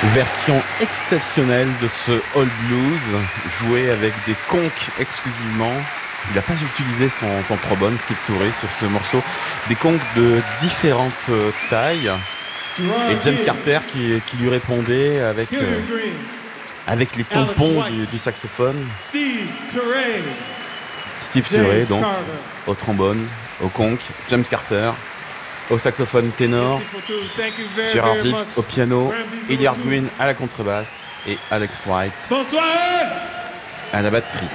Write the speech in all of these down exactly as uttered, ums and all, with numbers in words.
Version exceptionnelle de ce Old Blues, joué avec des conques exclusivement. Il n'a pas utilisé son, son trombone, Steve Turre, sur ce morceau. Des conques de différentes tailles. Et James Carter qui, qui lui répondait avec, euh, avec les tampons du, du saxophone. Steve Turre. Steve Turre, donc, au trombone, au conque. James Carter au saxophone ténor. Gérard Gibbs au piano. Hilliard Green à la contrebasse. Et Alex White Bonsoir à la batterie.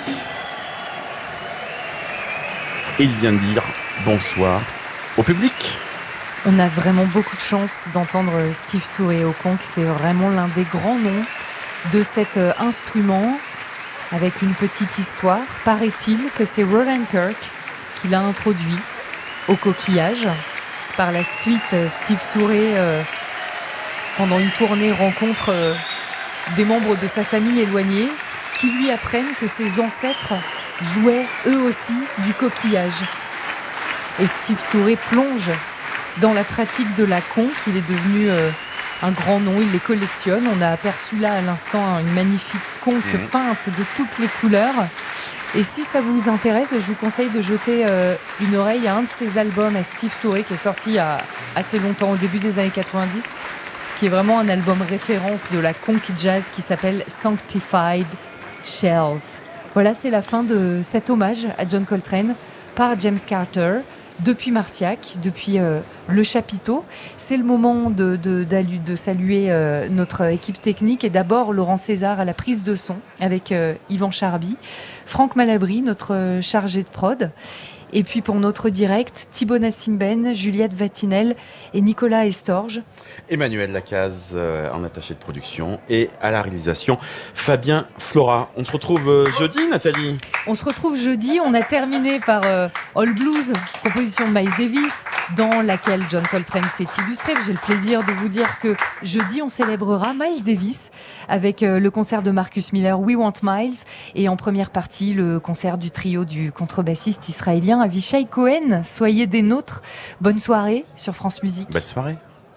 Et il vient de dire bonsoir au public. On a vraiment beaucoup de chance d'entendre Steve Turre au conque. C'est vraiment l'un des grands noms de cet instrument, avec une petite histoire. Paraît-il que c'est Roland Kirk qui l'a introduit au coquillage. Par la suite, Steve Turre, euh, pendant une tournée, rencontre euh, des membres de sa famille éloignée qui lui apprennent que ses ancêtres jouaient eux aussi du coquillage. Et Steve Turre plonge dans la pratique de la conque. Il est devenu euh, un grand nom, il les collectionne. On a aperçu là à l'instant une magnifique conque mmh. peinte de toutes les couleurs. Et si ça vous intéresse, je vous conseille de jeter euh, une oreille à un de ses albums à Steve Turre qui est sorti il y a assez longtemps, au début des années quatre-vingt-dix, qui est vraiment un album référence de la conque jazz qui s'appelle Sanctified Shells. Voilà, c'est la fin de cet hommage à John Coltrane par James Carter. Depuis Marciac, depuis euh, le chapiteau. C'est le moment de, de, de saluer euh, notre équipe technique et d'abord Laurent César à la prise de son avec euh, Yvan Charby, Franck Malabry, notre chargé de prod. Et puis pour notre direct, Thibaut Nassimben, Juliette Vatinel et Nicolas Estorge. Emmanuel Lacaze euh, en attaché de production et à la réalisation, Fabien Flora. On se retrouve euh, jeudi, Nathalie. On se retrouve jeudi. On a terminé par euh, All Blues, composition de Miles Davis, dans laquelle John Coltrane s'est illustré. J'ai le plaisir de vous dire que jeudi, on célébrera Miles Davis avec euh, le concert de Marcus Miller, We Want Miles, et en première partie, le concert du trio du contrebassiste israélien Avishai Cohen. Soyez des nôtres. Bonne soirée sur France Musique. Bonne soirée.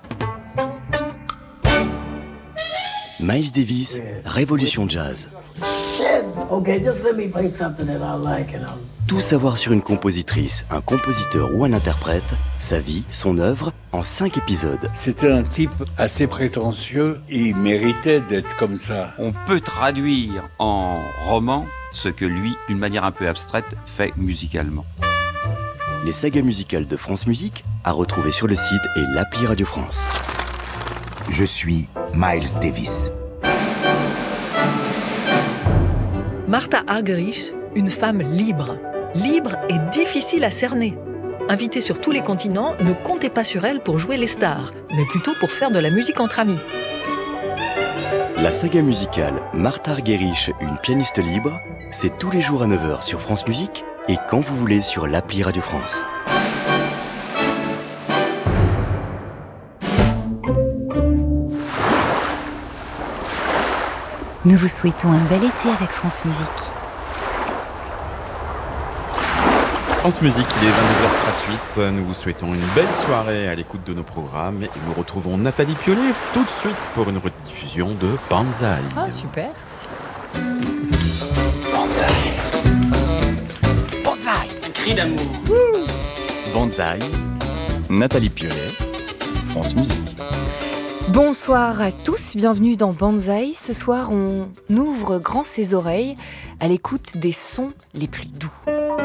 Miles Davis, Révolution Jazz. Okay, just let me play something that I like and I'll... Tout savoir sur une compositrice, un compositeur ou un interprète, sa vie, son œuvre, en cinq épisodes. C'était un type assez prétentieux, il méritait d'être comme ça. On peut traduire en roman ce que lui, d'une manière un peu abstraite, fait musicalement. Les sagas musicales de France Musique, à retrouver sur le site et l'appli Radio France. Je suis Miles Davis. Martha Argerich, une femme libre. Libre et difficile à cerner. Invitée sur tous les continents, ne comptez pas sur elle pour jouer les stars, mais plutôt pour faire de la musique entre amis. La saga musicale Martha Argerich, une pianiste libre, c'est tous les jours à neuf heures sur France Musique et quand vous voulez sur l'appli Radio France. Nous vous souhaitons un bel été avec France Musique. France Musique, il est vingt-deux heures trente-huit. Nous vous souhaitons une belle soirée à l'écoute de nos programmes et nous retrouvons Nathalie Piollet tout de suite pour une rediffusion de Banzai. Ah, super. Banzai. Banzai. Cri d'amour. Banzai. Nathalie Piollet, France Musique. Bonsoir à tous, bienvenue dans Banzai. Ce soir, on ouvre grand ses oreilles à l'écoute des sons les plus doux.